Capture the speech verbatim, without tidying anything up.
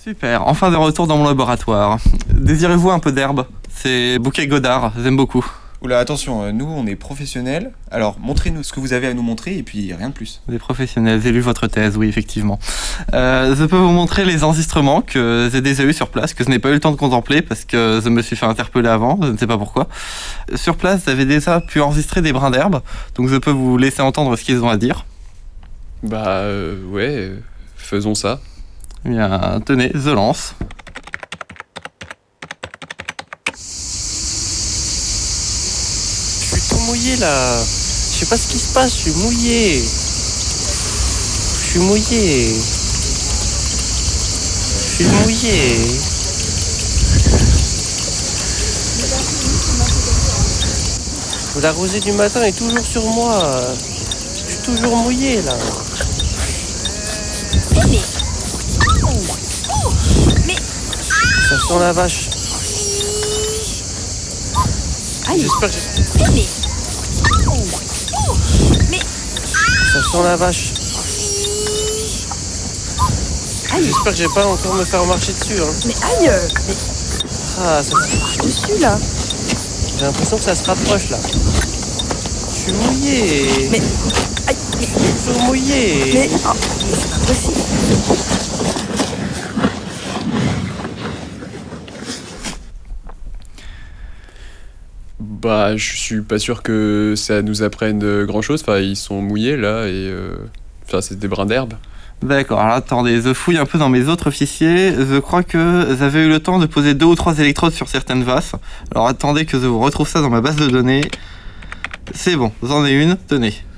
Super, enfin de retour dans mon laboratoire. Désirez-vous un peu d'herbe? C'est bouquet Godard, j'aime beaucoup. Oula, attention, nous on est professionnels, alors montrez-nous ce que vous avez à nous montrer et puis rien de plus. Des professionnels, j'ai lu votre thèse, oui, effectivement. Euh, je peux vous montrer les enregistrements que j'ai déjà eu sur place, que je n'ai pas eu le temps de contempler parce que je me suis fait interpeller avant, je ne sais pas pourquoi. Sur place, j'avais déjà pu enregistrer des brins d'herbe, donc je peux vous laisser entendre ce qu'ils ont à dire. Bah euh, ouais, euh, faisons ça. Eh bien, tenez, je lance. Je suis tout mouillé là. Je sais pas ce qui se passe, je suis mouillé. Je suis mouillé. Je suis mouillé. La rosée du matin est toujours sur moi. Je suis toujours mouillé là. Ça sent la vache. J'espère que j'ai... Ça sent la vache. J'espère que j'ai pas encore me faire marcher dessus. Hein. Mais aïe mais... Ah, ça... Je dessus là. J'ai l'impression que ça se rapproche là. Je suis mouillé. Mais... Aïe, mais... Je suis toujours mouillé. Mais... Oh, mais c'est pas possible. Bah je suis pas sûr que ça nous apprenne grand chose, enfin ils sont mouillés là et... Euh... Enfin c'est des brins d'herbe. D'accord, alors attendez, je fouille un peu dans mes autres fichiers. Je crois que j'avais eu le temps de poser deux ou trois électrodes sur certaines vases. Alors attendez que je vous retrouve ça dans ma base de données. C'est bon, j'en ai une, tenez.